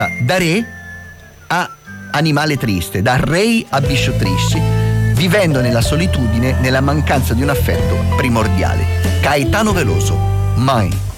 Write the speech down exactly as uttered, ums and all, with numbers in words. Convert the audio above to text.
Da re a animale triste, da re a bisciotrisci, vivendo nella solitudine, nella mancanza di un affetto primordiale. Caetano Veloso, Mai.